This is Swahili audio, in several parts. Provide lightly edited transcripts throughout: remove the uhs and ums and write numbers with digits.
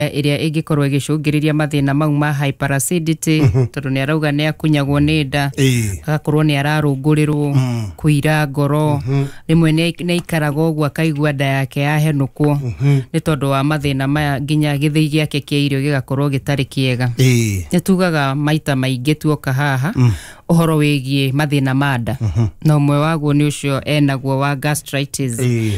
iria ingikorwo igicungiriria mathina mau ma hyperacidity tondu ni arauga ni akunyagwo ni nda agakorwo ni ararungurirwo kuira ngoro rimwe ni ikaraga uguo akaigua nda yake yahenukwo ni tondu wa mathina maya nginya githii giake kia irio gigakorwo gitari kiega ni tugaga maita maingi tuoka haha uhoro wigie mathina mada na umwe waguo ni ucio enaguo wa gastritis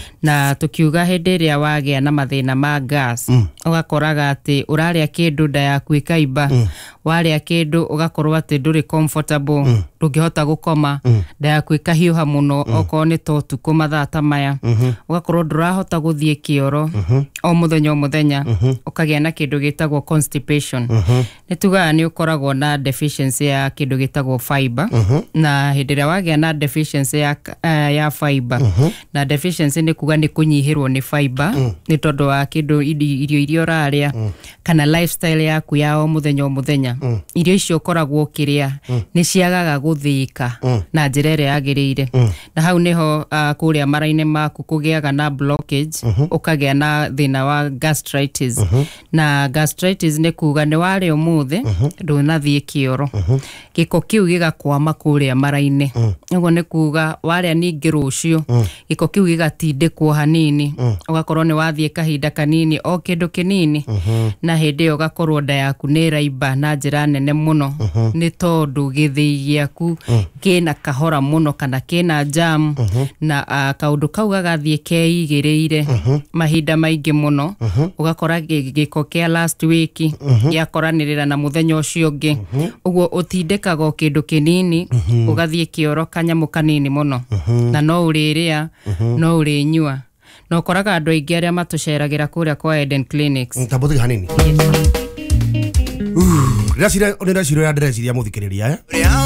na tukiuga hindi ria wagia na mathina ma gas ugakoraga ati uraria kindu nda yaku ikaiba waria kindu ugakorwo ati nduri comfortable ndungihota gukoma nda yaku ikahiuha muno oko ni to tuku mathaa ta maya ugakorwo ndurahota guthie kioro o muthenya ukagia na kindu gitagwo constipation ni tugaga ni ukoragwo na deficiency ya kindu gitagwo fiber na hindi ria wagia na deficiency ya fiber na deficiency ni kuga ni kunyihirwo ni fiber ni tondu wa kindu irio uraria kana lifestyle yaku ya o muthenya irio icio koragwo kiria ni ciagaga guthika na njira ria yagirire na hau niho kuria maraine maku kugiaga na blockage ukagia na thina wa gastritis na gastritis ni kuga ni wari umuthe ndunathie kioro giko kiu gigakwama kuria maraine ugo ni kuga waria ningi rucio giko kiu gigatindikwo hanini ugakorwo ni wathie kahinda kanini o kindu kinini na hindi ugakorwo nda yaku ni raiba na njira nene muno ni tondu githii giaku kina kahora muno kana kina jam na kaundu kau gagathie keigiriire mahinda maingi muno ugakora giko kia last week yakoranirira na muthenya ucio ungi uguo utindikaga kindu kinini ugathie kioro kanyamu kanini muno na no uriria no urinyua no koraga andu aingi aria matuceragira kuria kwa Eden Clinics tabuthi hanini Ndĩreciria ndĩreciria muthikiriria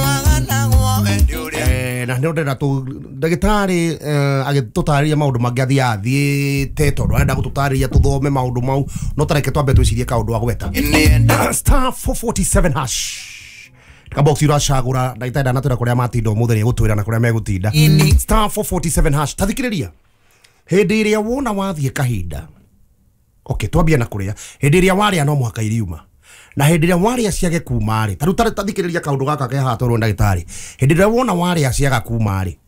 na nĩ ndĩrenda ndagĩtarĩ agĩtũtarĩria maũndũ mangĩ athiĩte tondu arenda gũtũtarĩria tũthome maũndũ mau no tareke twambe twĩcirie kaũndũ wa gweta star 447 hash kabox uracagũra ndagĩtarĩ ndanatwĩra kũrĩa matinda mũthenya gũtwĩra na kũrĩa megũtinda star 447 hash tathikĩrĩria hĩndĩ ĩrĩa wona wathiĩ kahinda twambie na kũrĩa hĩndĩ ĩrĩa warĩa no mũhaka iriuma na hindi ria waria ciage kumari taru tathikiriria kaundu gaka ke hatorwo ndagitari hindi ria wona waria ciaga kumari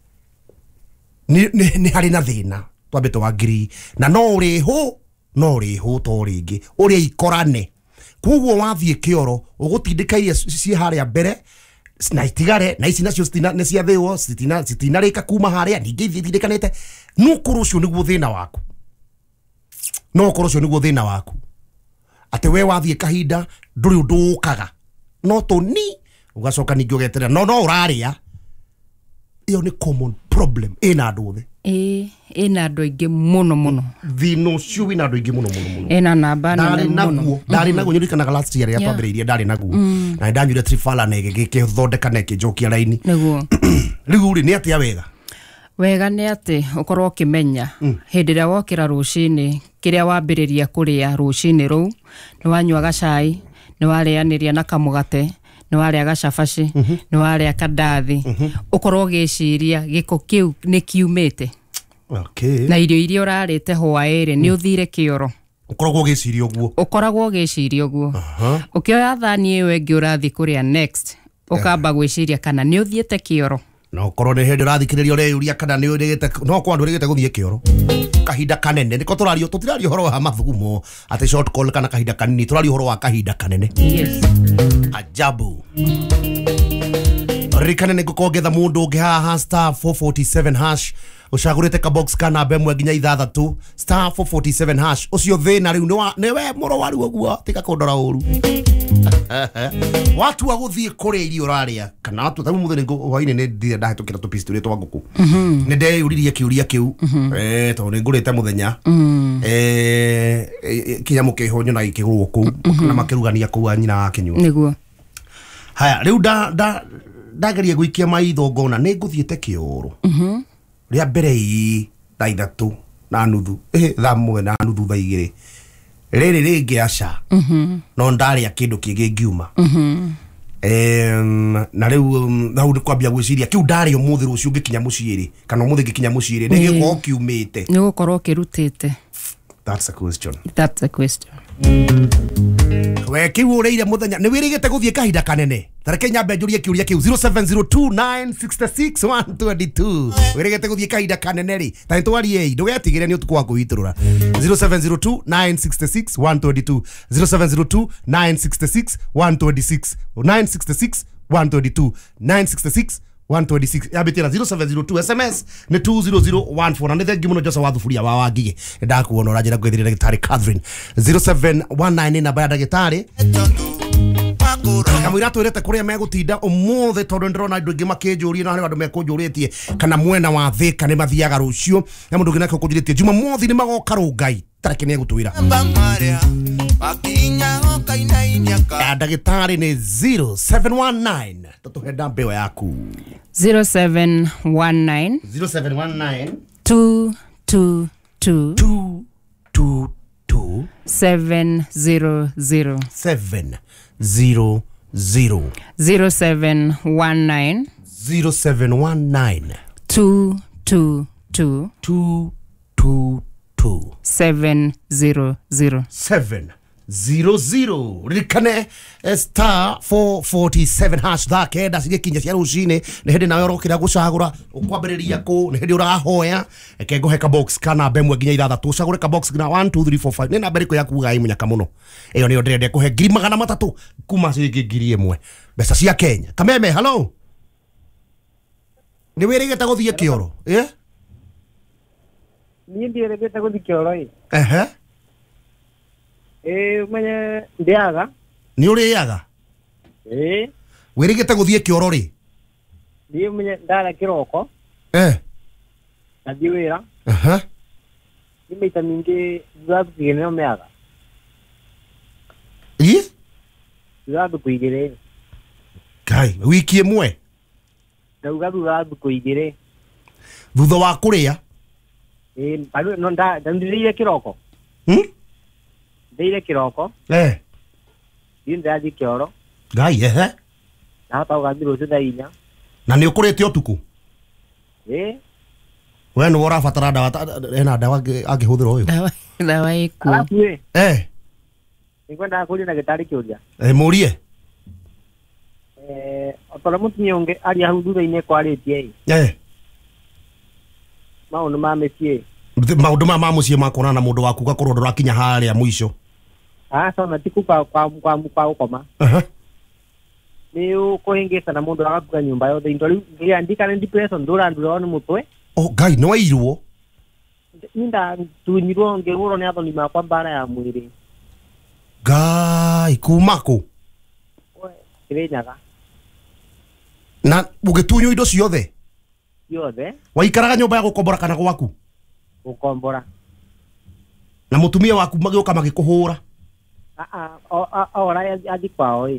ni hari na thina twambe twangiri na no riho to ringi uria ikorane kuguo wathie kioro ugutindika iria ci haria mbere na itigare na ici nacio ne cia thiwo citina rika kuma haria ningi ithindikanite nukuru cio niguo thina waku no korwo niguo thina waku ate we wathie kahinda nduri undu ukaga no toni ugacoka ningi ugeterera no uraria iyo ni common problem ina andu othe ina andu aingi muno thino cio wina andu aingi muno ina namba ndari naguo nyurikanaga last year ya twambiriirie ndari naguo na ndanyure trifala na githondeka na kijokia raini niguo riu ri ni atia wega ni ati ukorwo ukimenya hindi ria wokira rucini kiria wambiriria kuria rucini ruu ni wanyua gacai ni warianiria na kamugate ni waria gacabaci ni waria kandathi ukorwo giciria giko kiu ni kiumite na irio urarite hwairi ni uthire kioro ukoragwo giciria uguo ukioya thani iyo ingi urathi kuria next ukamba gwiciria kana ni uthiete kioro no korwo ni hindi rathikiriria ureuria kana ni urigite no kwa andu urigite guthie kioro kahinda kanene niko tutirario horo wa mathugumo ati short call kana kahinda kanini turario horo wa kahinda kanene ajabu rikanene gukongetha mundu ungi haha star 447 hash ucagurite ka box kana bemwe nginya ithathatu star 447 hash ucio thina riu ni we moro waru uguo tika kondora uru watu wa guthie kuri irio raria kana watu tamu mutheni hwaine ni ndire ndahetukira tupisturi twa nguku ni ndeyuririe kiuria kiu to ni ngurite muthenya kinyamu kihonyo na ikigurwo ku na makirugania ku anyina akinywa niguo haya riu ndageria guikia maitho ngona ni nguthiete kioro ria mbere thaa ithatu na nuthu thamwe na nuthu thaa igiri riri ringi aca no ndaria kindu kingi ngiuma na riu hau ni kwambia gwiciria kiu ndari umuthi rucio ngikinya muciiri kana umuthi ngikinya muciiri ni giko kiumite ni gukorwo kirutite that's a question we kiureire muthenya ni wirigite guthie kahinda kanene tareke nyambe njurie kiuria kiu 0702966122 wirigite guthie kahinda kanene ri tani twarie ndugetigire ni utuku wa kuiturura 0702966122 0702966126 966 122 966 126 yabitira 0702 SMS ni 20014 na nithe gimuno Joseph wa thufuria wa wangige ndakuona urajira gwethire ndagitari Catherine 0719 namba ya ndagitari kamwira twirete kuria megutinda umuthe tondu ndirona andu ingi makinjuria na andu mekunjuritie kana mwena wa Thika ni mathiaga rucio na mundu ngi nake kunjuritie juma mothi ni magoka rungai tareke ni gutwira ndagitari ni 0719 tutuhenda mbeo yaku 0719 222 700 0719 222 700 rikane star 447 hash thake ndacige kinya cia rucine ni hindi nawe urokira gucagura ukwambiriria ku ni hindi urahoya eke nguheka box kana bemwe ginya ithathatu ucagure ka box gina 1 2 3 4 5 ni namba iriku yaku gai munyaka muno iyo ni ndende kuhe 300 kuma cingi 1,000 mbeca cia Kenya kameme hello ni wirigite guthie kioro ni ndirigite guthie kioro mwenye ndiaga ni uriaga wirigite guthie kioro ri ni mwenye ndara kiroko na diwira ni meita mingi zabu kigene no meaga zabu kuigire kai wiki imwe na ugabu zabu kuigire thutha wa kuria bado no ndirire kiroko ndirire kiroko ndathi kioro gai na hata ugathiro thainya na ni ukurite utuku we no urabatara dawa ena dawa angihuthira uyu dawa iku nikwenda kuri na gitari kiuria murie otora mutumia ungi ari ahu thutha-ini kwaritie maundu ma micie maundu ma mucie makona na mundu waku gakorwo ndurakinya haria mwisho sana tiku kwa ukoma ni ukuhingisa na mundu agakuga nyumba yothe indo riu ngiandika ni depression ndurandura ni mutwe gai no wairwo inda tunyirwo ngirwo ni athoni makwa mbara ya mwiri gai kumako kirenyaga na ugitunyo indo ciothe waikaraga nyumba ya gukombora kana gwaku gukombora na mutumia waku magioka magikuhura ora athi kwao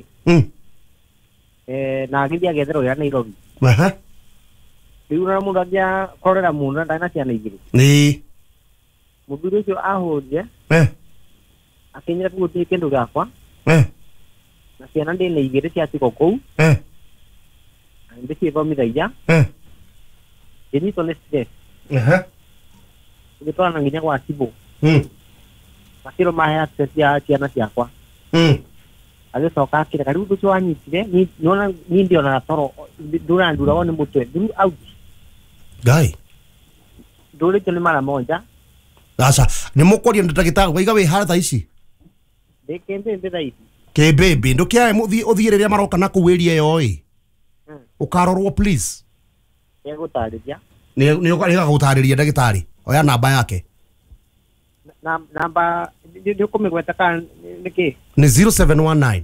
na agithia getherwo ya Nairobi riu na mundu agia korera mundu ndana ciana igiri muthuri ucio ahunje akinyira kugutie kindu giakwa na ciana ndina igiri ciatiko kou ndicithomithagia ndinitwo ni stress ngitwarana nginya gwa Cibo makiro mahe access ya ciana ciakwa agicoka akireka riu nducio wanyitire nona ni ndiona toro ndurandura wone mutwe nduru out gai ndurite ni mara moja sasa ni mukwaria ndagitari waiga wi hartha ici ndikembe mbetha ici kebebe ndukiae muthi uthie riria maroka na kuwiria yo ukarorwo please egutariria ni gutariria ndagitari oya namba yake namba ndio kumegweta kan niki ni 0719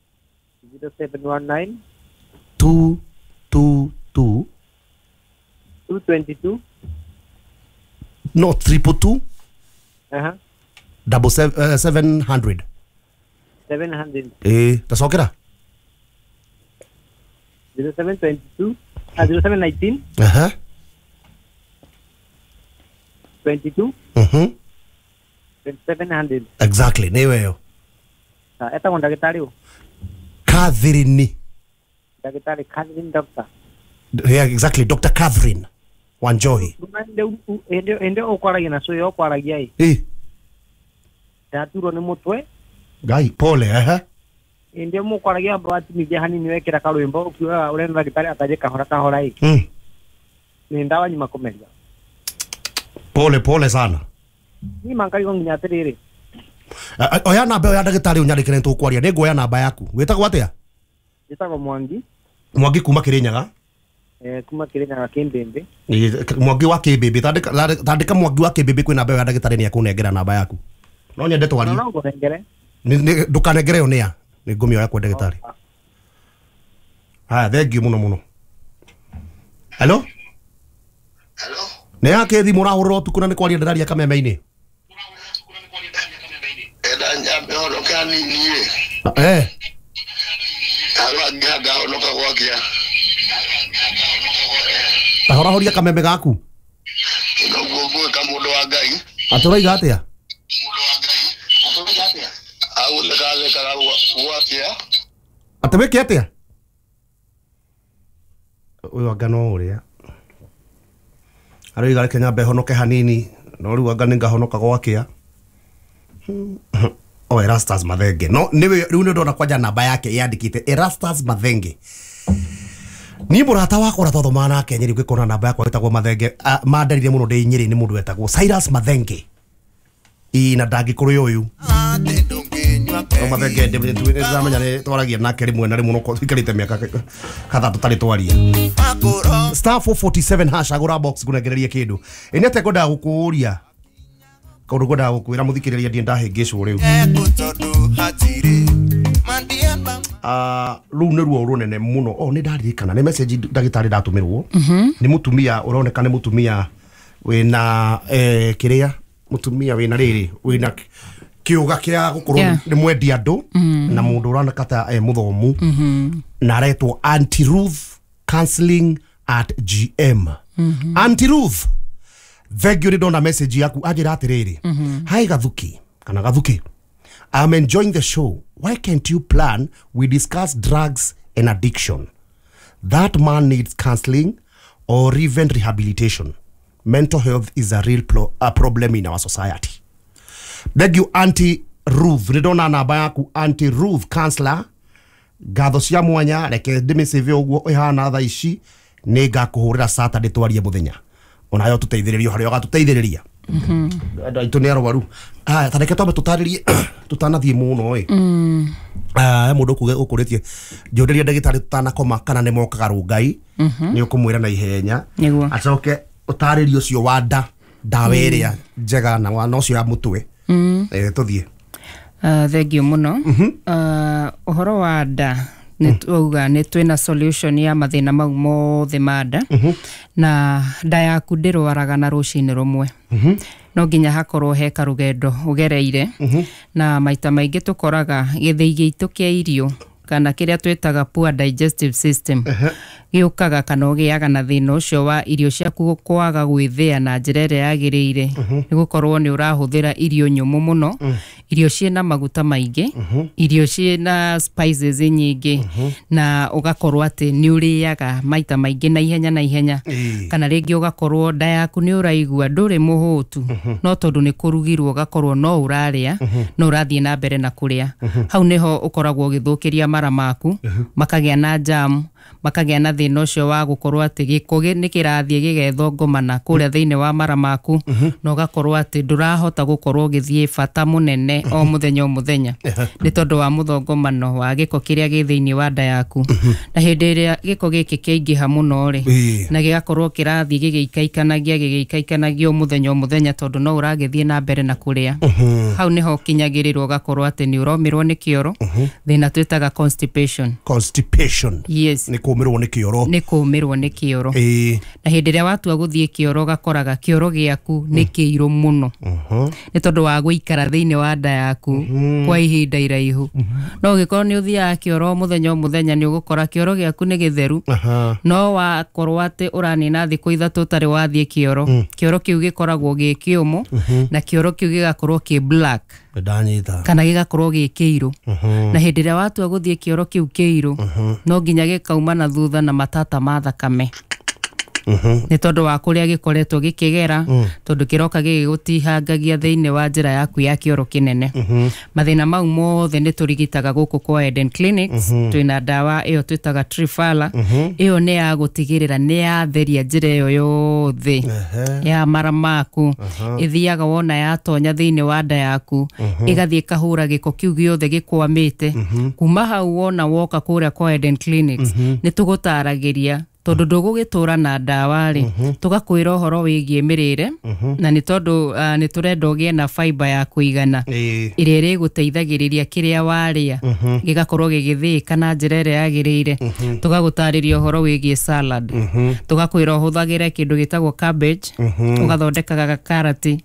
0719 222 222 no 322 700 tasokera 0722 0719 22 700 exactly niweyo eta kwa ndagitari Catherine ndagitari Catherine doctor yeah exactly Dr. Catherine Wanjohi ende okwaragia na so yo kwaragia taturo ni mutwe Ngai pole ndio mukwaragia brati mije hanini wekera karwimbo ukiwa ule ndagitari ataje kahora hii ni ndawa nyuma komeria pole sana ni mangai nginya atiriri oya namba ya ndagitari unyandikire tukwaria ni ngoya namba yaku witagwo atia Jitagwo Mwangi kuma Kirinyaga kuma Kirinyaga Kimbembe Mwangi wa Kimbembe tandika Mwangi wa Kimbembe kwina namba ya ndagitari ni akunengera namba yaku no nyende twaria no ngorengere ndukanengere yo nia ni ngumio ya kwa ndagitari thank you muno hello ne yake thimu rahurwo tukuna ni kwaria ndararia kameme-ini nyambe honoka nini Agaga honoka gwakia tahora horia kameme gaku no gwo kamundu wa Ngai aturaiga atia agule kale gwakia atweke atia uyu ngano uria araiga Kenya be honoke hanini no riu anga ninga honoka gwakia Erastus Mathenge no niwe riu ni ndona kwanja namba yake yandikite Erastus Mathenge ni murata wakwa rathoma nake Nyeri gwikona namba yakwa itagwo Mathenge mandarire muno ndi Nyeri ni mundu wetagwo Cyrus Mathenge ina ndangikuru uyu Mathenge ndi ndamenya ni twaragia nake rimwe na rimwe no ikarite miaka katha tutari twaria *447 hash agura box kunegereria kindu inete ngoda gukuria kaundu ngoda gukwira muthikiriria ndi ndahingicwo riu riu ni ruo runene muno ni ndaririkana ni message ndagitari ndatumirwo ni mutumia uroneka ni mutumia wina kiria mutumia wina riri wina kiuga kia gukorwo ni mwendi andu na mundu uroneka ta muthomu na aretwo Auntie Ruth Counseling at GM Auntie Ruth Vegio ni ndona message yaku ajira atiriri hi Gathuki kana Gathuki I'm enjoying the show. Why can't you plan? We discuss drugs and addiction. That man needs counseling or even rehabilitation. Mental health is a real problem in our society. Beg you, Auntie Ruth. Nidona namba yaku Auntie Ruth Counselor. Gatho cia mwanya reke ndimesave uguo ihana tha ici ni ngakuhurira Saturday twarie muthenya. Onayo tuteithiririo hario gatuteithiriria. Itu ni arwaru tareke twambe tutaririe tutanathie muno mundu kuge ukuritie njuririe ndagitari tutanakoma kana ni mokaga rungai ni ukumwira na ihenya acoke utaririe ucio wa ndawa iria njega na wana ucio ya mutwe tuthie thank you muno uhoro wa nda nituga ni twina solution ya mathina mau mothe mada na nda yaku ndirwaraga na rucini rumwe no nginya hakorwo he karugendo ugereire na maita maingi tukoraga githii gitu kia irio kana kiria twetaga poor digestive system giukaga kana ugiaga na thina ucio wa irio ciaku kwaga gwithia na njira iria yagiriire ni gukorwo ni urahuthira irio nyumu muno irio ciina maguta maingi irio ciina spices nyingi na ugakorwo ati ni uriaga maita maingi na ihenya kana ringi ugakorwo nda yaku ni uraigua nduri muhutu no tondu ni kurugirwo ugakorwo no uraria no urathie na mbere na kuria hau niho ukoragwo githukiria mara maku makagia na jam makagia na thina ucio wa gukorwo ati gikugi ni kirathie gigethongomana kuria thiini wa mara maku no gakorwo ati ndurahota gukorwo githie bata munene o muthenya ni tondu wa muthongomano wa giko kiria gi thiini wa nda yaku na hindi iria giko giki kiingiha muno ri na gigakorwo kirathie gigikaikanagia muthenya tondu no uragithie na mbere na kuria hau niho kinyagirirwo gakorwo ati ni uromirwo ni kioro thina twetaga constipation yes ni kumirwo ni kioro na hindi iria watua guthie kioro gakoraga kioro giaku ni kiiru muno ni tondu wa guikara thiini wa nda yaku kwa ihinda iraihu no gikorwo ni uthia kioro muthenya ni ugukora kioro giaku ni githeru no wakorwo ati uranina thiku ithatu tari wathie kioro kioro kiu gikoragwo gi kiumu na kioro kiu gigakorwo ki black kana gigakorwo gi kiiru na hindi iria watua guthie kioro kiu kiiru no nginya gikauma na thutha na matata ma thakame nĩ tondũ wa kũrĩa gĩkoretwo gĩkĩgera tondũ kĩroka gĩgũtihangagia thĩinĩ wa njĩra yaku ya kĩoro kĩnene. Mathĩna mau mothe nĩ tũrigitaga gũkũ kwa Eden Clinics. Twĩna ndawa ĩyo twĩtaga Triphala. Ĩyo nĩ ya gũtigĩrĩra nĩ yatheria njĩra ĩyo yothe ya mara maku. Ithiaga wona yatonya thĩinĩ wa nda yaku ĩgathiĩ kahũra gĩko kĩu gĩothe gĩkwamĩte. Kuma hau wona woka kũrĩa kwa Eden Clinics nĩ tũgũtaragĩria tondũ ndũgũgĩtũra na ndawa rĩ, tũgakwĩra ũhoro wĩgiĩ mĩrĩre na nĩ tondũ nĩ tũrenda ũgĩe na fiber ya kũigana ĩrĩa ĩrĩgũteithagĩrĩria kĩrĩa warĩa gĩgakorwo gĩgĩthĩĩka na njĩra ĩrĩa yagĩrĩire. Tũgagũtarĩria ũhoro wĩgiĩ salad, tũgakwĩra ũhũthagĩre kĩndũ gĩtagwo cabbage, ũgathondekaga karati,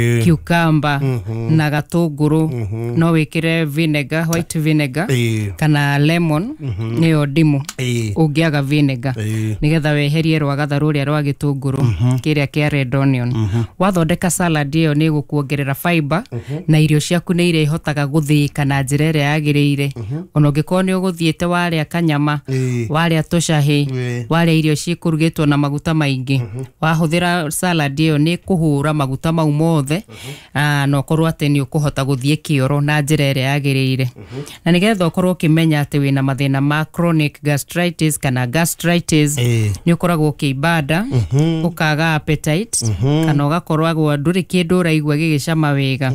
cucumber na gatũngũrũ, no wĩkĩre vinegar, white vinegar kana lemon nĩyo ndimũ ũngĩaga vinegar nĩgetha weherie rwagatha rũrĩa rwa gĩtũngũrũ kĩrĩa kĩa red onion. Wathondeka salad ĩyo nĩ gũkuongerera fiber na irio ciaku nĩ irĩhotaga gũthĩĩka na njĩra ĩrĩa yagĩrĩire. Ona ũngĩkorwo nĩ ũgũthiĩte warĩa kanyama, warĩa tũcahĩ, warĩa irio cikũrugĩtwo na maguta maingĩ, wahũthĩra salad ĩyo nĩ kũhũra maguta mau mothe na ũkorwo atĩ nĩ ũkũhota gũthiĩ kĩoro na njĩra ĩrĩa yagĩrĩire. Na nĩgetha ũkorwo ũkĩmenya atĩ wĩna mathĩna ma chronic gastritis kana gastritis, nĩ ũkoragwo ũkĩimba nda, ũkaga appetite kana ũgakorwo ndũrĩ kĩndũ ũraigua gĩgĩcama wega,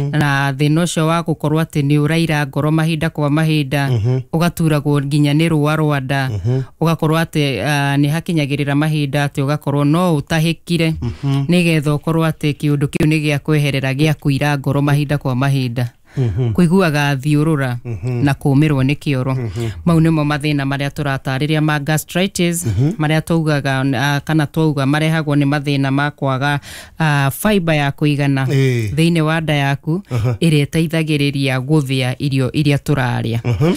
na thĩna ũcio wa gũkorwo atĩ nĩ ũraira ngoro mahinda kwa mahinda, ũgaturagwo nginya nĩ rũa rwa nda, ũgakorwo atĩ nĩ hakinyagĩrĩra mahinda atĩ ũgakorwo no ũtahĩkire, nĩgetha ũkorwo atĩ kĩũndũ kĩu nĩ gĩa kweherera gĩa kuira ngoro mahinda kwa mahinda, kuiguaga thiũrũra na kũũmĩrwo nĩ kĩoro. Mau nĩmo mathĩna marĩa tũratarĩria ma gastritis, marĩa tugaga kana twauga marehagwo nĩ mathĩna ma kwaga fiber ya kũigana thĩinĩ wa nda yaku ĩrĩa ĩteithagĩrĩria gũthĩa irio iria tũrarĩa.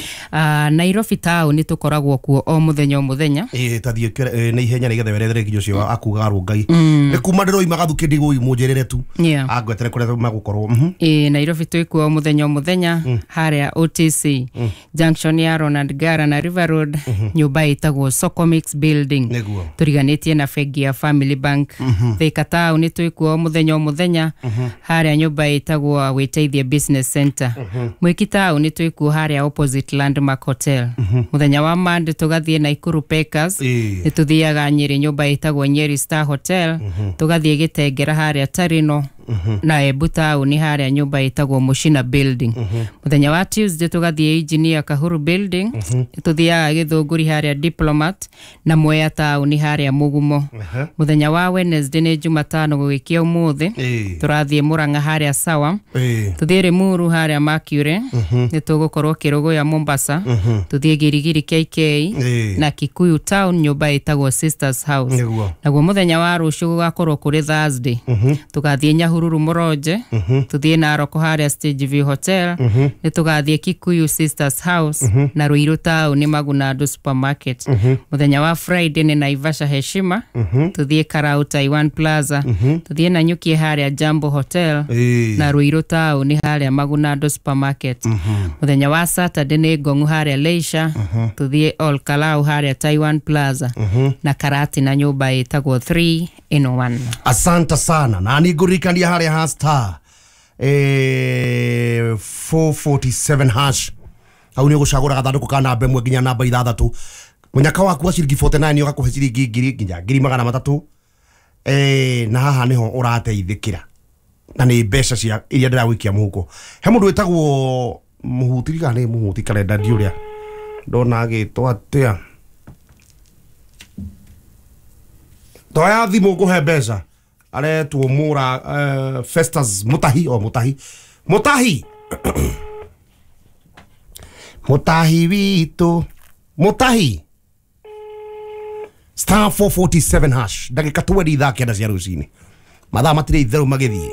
Nairobi town tũkoragwo kuo o mũthenya o mũthenya. Tathiĩ na ihenya nĩgetha werethere nginya ũcio akuga Rũngai. Nĩ kuma ndĩroima gathuki mũnjĩrĩre tu angwetere kũrĩa magũkorwo. Nairobi twĩ kuo mũthenya o mũthenya harĩa OTC junction ya Ronald Gara na River Road, nyũmba ĩtagwo Socomix building, tũriganĩtie na bengi ya Family Bank. Thika town twĩ kuo mũthenya o mũthenya harĩa nyũmba ĩtagwo Wĩteithie Business Center. Mwiki town twĩ kuo harĩa opposite Landmark Hotel. Mũthenya wa Monday tũgathiĩ Naikuru Packers, nĩ tũthiaga Nyeri nyũmba ĩtagwo Nyeri Star Hotel, tũgathiĩ Gĩtengera harĩa Tarino na Embu town harĩa nyũmba ĩtagwo Mushina building. Mũthenya wa Tuesday tũgathiĩ Engineer Kahuru building, tũthiaga Gĩthũngũri harĩa Diplomat na Mwea town harĩa Mũgumo. Mũthenya wa Wednesday nĩ Jumatano gũgĩkia ũmũthĩ tũrathiĩ Murang'a harĩa Sawa, tũthiĩ Limuru harĩa Mercury, nĩ tũgũkorwo Kĩrũgũya Mombasa, tũthiĩ Girigiri KK na Kikuyu town nyũmba ĩtagwo Sisters House. Naguo mũthenya wa rũciũ gũgakorwo kũrĩ Thursday tũgathiĩ Nyahururu Moroje, tũthiĩ Narok harĩa Stage View Hotel, nĩ tũgathiĩ Kikuyu Sisters House na Ruiru town Magunado Supermarket. Mũthenya wa Friday nĩ Naivasha Heshima, tũthiĩ Karau Taiwan Plaza, tũthiĩ Nanyuki harĩa Jambo Hotel na Ruiru town harĩa Magunado Supermarket. Mũthenya wa Saturday nĩ Ngong'u harĩa Leisure, tũthiĩ Ol Kalou harĩa Taiwan Plaza na Karati na nyũmba ĩtagwo 3 in 1. Asante sana na nĩngũririkania harĩa ha star 447 hash au nĩ gũcagũra gathandũkũ ka namba ĩmwe nginya namba 6. Mũnyaka waku wa ciringi 49 ũgakũhe ciringi 1000 nginya 300. Na haha nĩho ũrateithĩkĩra na nĩ mbeca cia iria ndĩragũikia mũhuko. He mũndũ wĩtagwo mũhuti kana nĩ mũhuti kalenda ndiũrĩa ndona agĩtwo atĩa toya thimũ ngũhe mbeca aretwo Mura Festus Mutahi Mutahi witũ Mutahi star 447 hash ndagĩka 20 thakenda cia rũcinĩ mathaa matirĩ itherũ magĩthiĩ.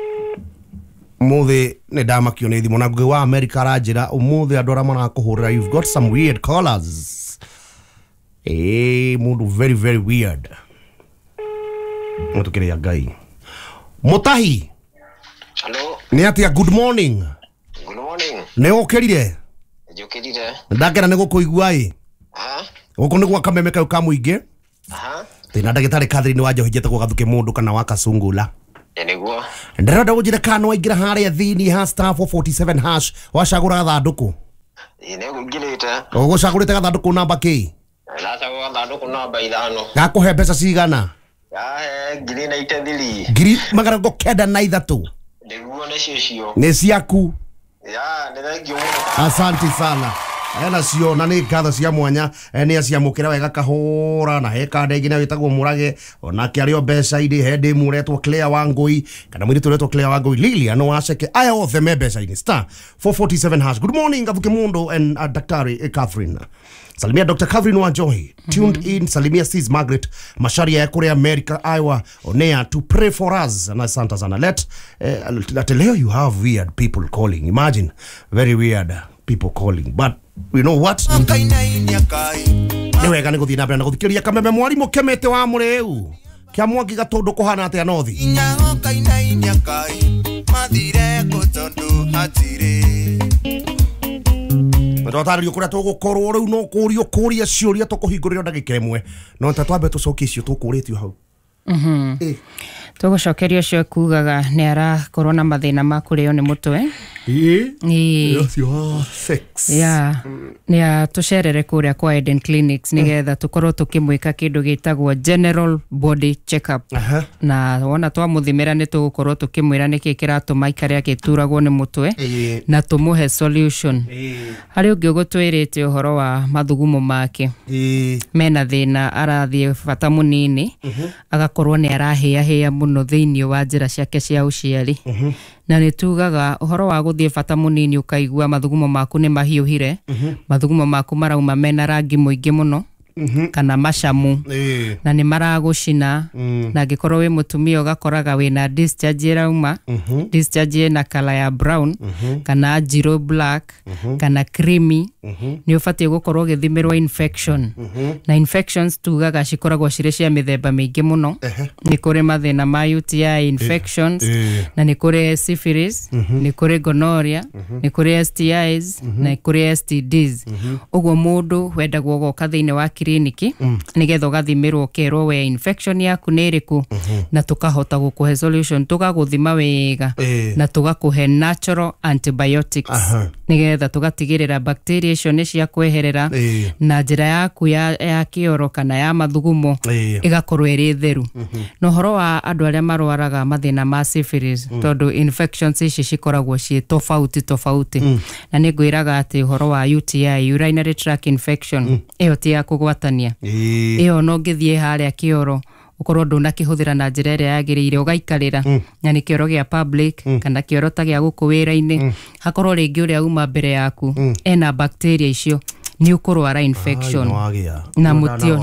Mũthĩ nĩ ndamakio nĩ thimũ na ngũgĩ wa America aranjĩra ũmũthĩ andũ arĩa marakũhũrĩra you've got some weird callers. Mũndũ very very weird. Mũtukĩrĩa Ngai. Mutahi. Hello. Nĩ atĩa? Good morning. Good morning. Nĩ ũkĩrire? Njũkĩrire. Ndakena nĩ gũkũigua ĩ. Aha. Gũkũ nĩ gwa kameme kau ka mũingĩ. Aha. Tina ndagitari Catherine Wanjohi njĩtagwo Gathuki Mũndũ kana wa Kasungula. Nĩguo. Ndĩrenda gũnjĩra kana waingĩra harĩa thĩinĩ ha *447# wacagũra gathandũkũ. Nĩngũingĩrĩte. Ũgũcagũrĩte gathandũkũ namba kĩ? Ndacagũra gathandũkũ namba 5. Gakũhe mbeca cigana? Ngiri 93. Ngiri 93. Nĩguo nĩcio. Nĩ ciaku. Nĩthengio. Asante sana. Ena cio na nĩ ngatho cia mwanya nĩ aciamũkĩra wega kahũra na he kanda ĩngĩ nayo ĩtagwo Mũrage onake arĩ o mbeca-inĩ he ndĩmu ũretwo Claire Wangui kana mũirĩtu ũretwo Claire Wangui Lilian Waceke aya othe me mbeca-inĩ *447#. Good morning Gathuki Mũndũ and Daktari Catherine. Salimia Dr. Catherine Wanjohi tuned in. Salimia Sis Margaret Masharia ya kule America Iowa Onea to pray for us. Na asante sana. Let leo you have weird people calling. Imagine very weird people calling, but you know what? Niwega nĩ gũthiĩ na mbere na gũthikĩrĩria kameme mwarimũ Kemete wa Mũrĩu kĩa Mwangi Gatũndũ kũhana atĩa Nothi. Twatarĩrio kũrĩa tũgũkorwo rĩu no kũũrio kũũria ciũria tũkũhingũrĩra ndagĩka ĩmwe no tatwambe tũcokie icio tũkũrĩtio hau. Tũgũcokeria ũcio kugaga nĩ arakorwo na mathĩna ma kũrĩo nĩ mũtwe. Nĩ tũcerere kũrĩa kwa Eden Clinics nĩgetha tũkorwo tũkĩmwĩka kĩndũ gĩtagwo general body check-up. Na wona twamũthimĩra nĩ tũgũkorwo tũkĩmwĩra nĩkĩ kĩratũma aikare agĩturagwo nĩ mũtwe na tũmũhe solution. Harĩ ũngĩ ũgũtwĩrĩte ũhoro wa mathugumo make mena thĩna arathiĩ bata mũnini agakorwo nĩ arahĩahĩa mũno thĩinĩ wa njĩra ciake cia ũciari. Na nĩ tugaga ũhoro wa gũthiĩ bata mũnini ũkaigua mathugumo maku nĩ mahiũhire, mathugumo maku marauma mena rangi mũingĩ mũno kana macamu na nĩ maragũcina na angĩkorwo wĩ mũtumia ũgakoraga wĩna discharge ĩrauma, discharge ĩna color ya brown kana njirũ black kana creamy. Nĩ ũbatiĩ gũkorwo ũgĩthimĩrwo infection na infections tugaga cikoragwo cirĩ cia mĩthemba mĩingĩ mũno. Nĩ kũrĩ mathĩna ma UTI infections na nĩ kũrĩ syphilis, nĩ kũrĩ gonorrhea, nĩ kũrĩ STIs na nĩ kũrĩ STDs. Ũguo mũndũ wendagwo gũka thĩinĩ wa kliniki nĩgetha ũgathimirwo kerwo we infection yaku nĩ ĩrĩkũ na tũkahota gũkũhe solution, tũgagũthima wega na tũgakũhe natural antibiotics nĩgetha tũgatigĩrĩra bacteria icio nĩ cia kweherera na njĩra yaku ya kĩoro kana ya mathugumo ĩgakorwo ĩrĩ theru. Na ũhoro wa andũ arĩa marwaraga mathĩna ma syphilis tondũ infections ici cikoragwo ciĩ tofauti na nĩ ngwĩraga atĩ ũhoro wa UTI urinary tract infection ĩyo ti ya kũgwatania. Ĩyo no ngĩthiĩ harĩa kĩoro ukorwo ndũnakĩhũthĩra na njĩra ĩrĩa yagĩrĩire ũgaikarĩra na nĩ kĩoro gĩa public kana kĩoro ta gĩa gũkũ wĩra-inĩ hakorwo rĩngĩ ũrĩa uma mbere yaku ena bacteria icio nĩ ũkũrwara infection na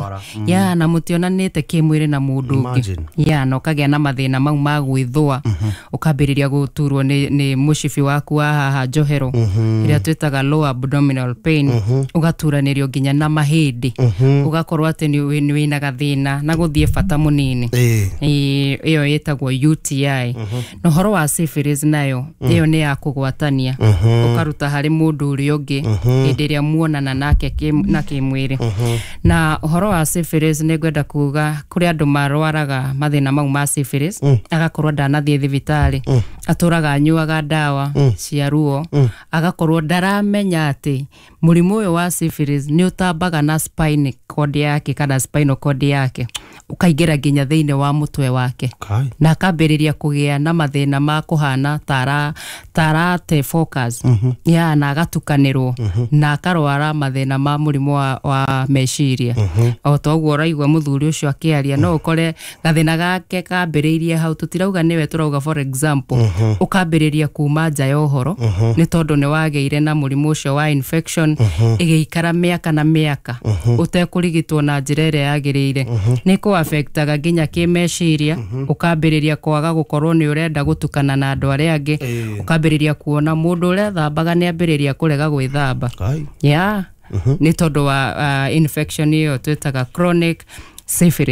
mũtionanĩte kĩmwĩrĩ na mũndũ ũngĩ na ũkagĩa na mathĩna mau ma gwĩthũa ũkambĩrĩria gũturwo nĩ mũcibi waku wa haha njohero ĩrĩa twĩtaga low abdominal pain ũgaturanĩrio nginya na mahĩndĩ ũgakorwo atĩ nĩ wĩna gathĩna na gũthiĩ bata mũnini. Ĩyo ĩtagwo UTI. Na ũhoro wa syphilis nayo ĩyo nĩ ya kũgwatania ũkaruta harĩ mũndũ ũrĩa ũngĩ hĩndĩ ĩrĩa muonana nake na kĩmwĩrĩ. Na ũhoro wa syphilis nĩ ngwenda kuga kũrĩ andũ marwaraga mathĩna mau ma syphilis agakorwo ndanathiĩ thibitarĩ atũraga anyuaga ndawa cia ruo agakorwo ndaramenya atĩ mũrimũ ũyũ wa syphilis nĩ ũtambaga na spinal cord yake kana spinal cord yake ũkaingĩra nginya thĩinĩ wa mũtwe wake na akambĩrĩria kũgĩa na mathĩna ma kũhana tarate focus na agatukanĩrwo na akarwara mathĩna ma mũrimũ wa meciria. O ta ũguo ũraigua mũthuri ũcio akĩaria no ũkore gathĩna gake kambĩrĩirie hau, tũtirauga nĩwe, tũrauga for example ũkambĩrĩria kuma nja ya ũhoro nĩ tondũ nĩ wagĩire na mũrimũ ũcio wa infection ĩgĩikara mĩaka na mĩaka ũtekũrigitwo na njĩra ĩrĩa yagĩrĩire. Nĩ kũ-affectaga nginya kĩmeciria, ũkambĩrĩria kwaga gũkorwo nĩ ũrenda gũtukana na andũ arĩa angĩ, ũkambĩrĩria kuona mũndũ ũrĩa thambaga nĩ ambĩrĩria kũrega gwĩthamba nĩ tondũ wa infection ĩyo twĩtaga chronic syphilis.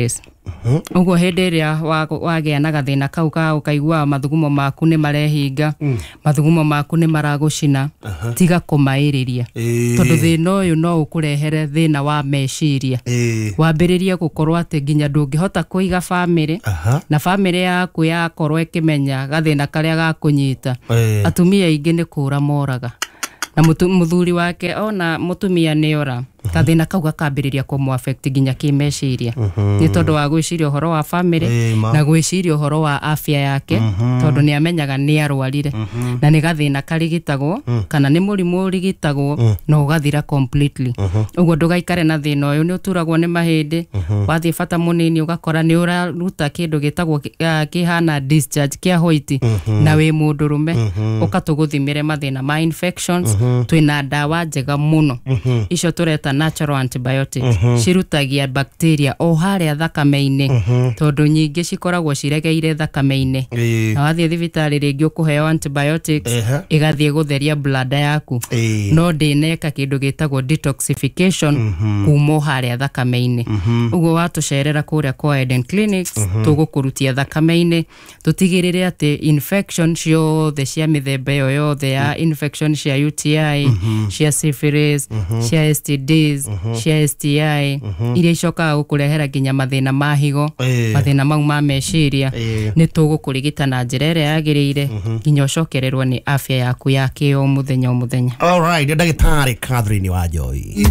Uguo hende ria wagea na gathina kau ka ukaigua mathugumo maku ni marehinga mathugumo maku ni maragucina tiga kumairiria tondu thina uyu no ukurehere thina wa meciria wambiririe gukorwo ati nginya ndungihota kuiga family na family yaku yakorwo ikimenya gathina karia gakunyita atumia ingi ni kura moraga na muthuri wake ona mutumia ni ora kathina kau gakambiriria kumu affect ginya kimeciria ni tondu wa gwiciria uhoro wa family na gwiciria uhoro wa afya yake tondu ni amenyaga ni arwarire na ni gathina karigitagwo kana ni murimu urigitagwo no ugathira completely uguo ndugaikare na thina uyu ni uturagwo ni mahindi wathie bata munini ugakora ni uraruta kindu gitagwo kihana discharge kia hoiti na we mundurume ukatuguthimire mathina ma infections twina dawa njega muno icio tureta natural antibiotics cirutagia bacteria o haria thakame-ini tondu nyingi cikoragwo ciregeire thakame-ini na wathie thibitari ringi ukuheo antibiotics igathie gutheria blood yaku no ndineka kindu gitagwo detoxification kumo haria thakame-ini uguo watucerera kuria kwa Eden Clinics tugukurutia thakame-ini tutigirire ati infection ciothe cia mithemba yo yothe ya infection cia UTI cia syphilis cia STD cia STI iria icokaga gukurehera ginya mathina ma higo mathina mau ma meciria ni tugukurigita na njira iria yagiriire ginya ucokererwo ni afya yaku ya kio muthenya muthenya. All right, ndagitari Catherine Wanjoi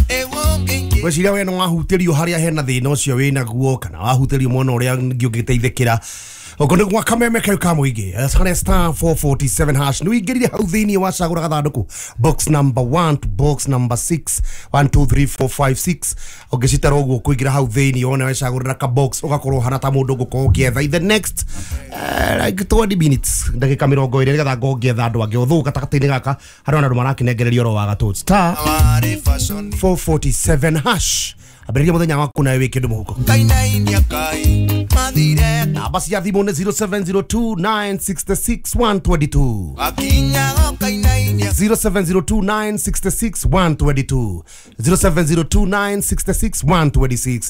weciria we no wahutirio haria hena thina ucio wina guo kana wahutirio mwana uria ngiungiteithikira okonde kwa kameme kayo kamuige star 447 hash no igirire hau thini wa cagura gathanduku box number 1 to box number 6 1 2 3 4 5 6 ogicitara uguo kuigira hau thini one we cagura ka box ugakorwo hana ta mundu nguko ngietha the next like 20 minutes ndagika 20 nigetha ngietha andu angi uthu katakatini gaka harona andu marakinengererio ro wa gatu star 447 hash abiriria muthenya waku na wiki ndu muhuko kaina inia kai mathire na basi ya thimu ni 0702966122 akinya kaina inia 0702966122 0702966126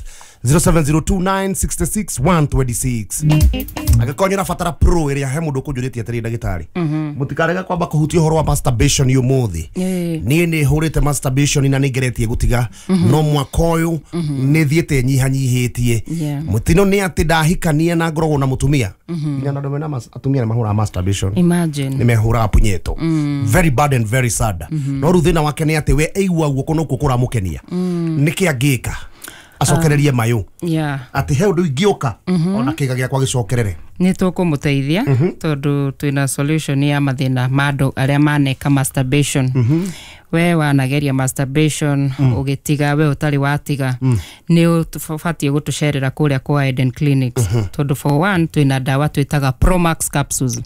0702966126 agakonyera fatara pro area he mundu kunjuritie atiri ndagitari mutikarega kwamba kuhutia horo wa masturbation yomuthi ni hurite masturbation na nigeretie gutiga no mwakoyo ni thiete nyihanyihitie mutino ni ati ndahikania na ngorogwo na mutumia ina nado mena atumia na mahura masturbation imagine ni mehura punyeto very bad and very sad no ruthina wake ni ati we eigua guko no kukura mukenia niki agika acokererie mayo ati he undu ingioka ona kiga gya kwa gicokerere ni tukumuteithia tondu twina solution ya mathina mando aria maneka masturbation we wanageria masturbation ugitiga we utari watiga ni ufatie gutucerera kuria kwa Eden Clinics tondu for one twina dawa twitaga Promax capsules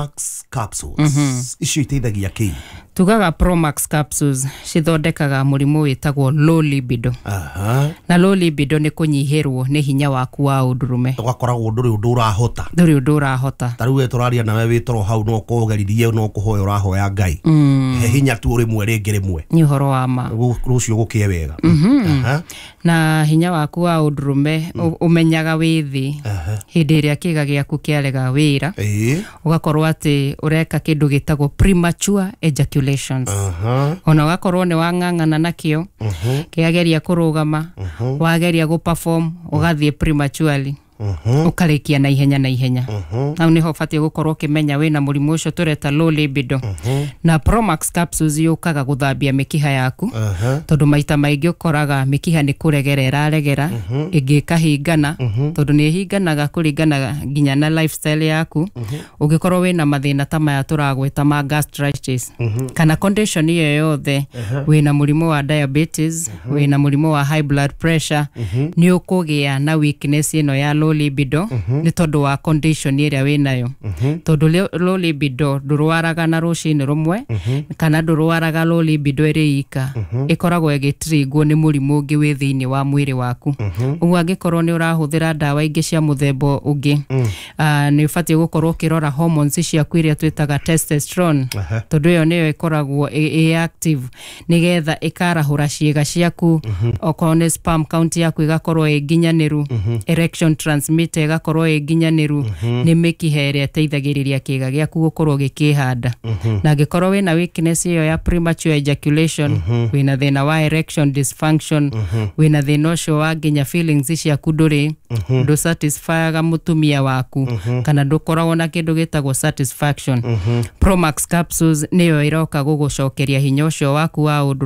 icio iteithagia ki tugaga Promax capsules cithondekaga murimu witagwo low libido na low libido ni kunyihirwo ni hinya waku wa undurume ugakoragwo nduri undu urahota taruwe turaria nawe witoro hau no kugeririe no kuhoya urahoya Ngai hinya tu uri mwere rimwe ni horo wa ma rucio gukie wega na hinya waku wa undurume umenyaga withi hindi iria kiga giaku kiarega wira ugakorwo ati ureka kindu gitagwo premature ejaculations ona ugakorwo ni wang'ang'ana nakio kiageria kurugama wageria go perform ugathie prematurely ukarikia na ihenya au niho fatie gukorwo kimenya wina murimu ucio tureta low libido na Promax capsules yukaga guthambia mikiha yaku tondu maita maingi ukoraga mikiha ni kuregerera regera igikahingana tondu ni hinganaga kuringana ginya na lifestyle yaku ugikorwo wina mathina ta maya turagweta ma gastritis kana condition iyo yothe wina murimu wa diabetes wina murimu wa high blood pressure ni ukugia na weakness ino ya low low libido ni tondu wa condition iria winayo tondu low libido ndurwaraga na rucini rumwe kana ndurwaraga low libido iri ika ikoragwo igitrigwo ni murimu ungi wi thiini wa mwiri waku uguo angikorwo ni urahuthira dawa ingi cia muthembo ungi ni ubatie gukorwo kirora hormones ciaku iria twitaga testosterone tondu iyo niyo ikoragwo active nigetha ikarahura ciega ciaku okone sperm count yaku igakorwo iginyaniru erection transmitter igakorwo iginyaniru ni mikihe iria teithagiriria kiga giaku gukorwo gikihanda na gikorwo wina weakness iyo ya premature ejaculation wina thina wa erection dysfunction wina thina ucio wa ginya feelings ciaku nduri ndo satisfyaga mutumia waku kana ndukoragwo na kindu gitagwo satisfaction Promax capsules niyo iroka gugucokeria hinya ucio waku wa